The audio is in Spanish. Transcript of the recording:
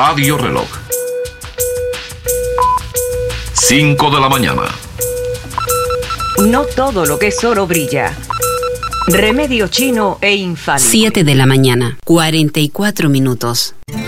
Radio Reloj. 5 de la mañana. No todo lo que es oro brilla. Remedio chino e infalible. 7 de la mañana, 44 minutos.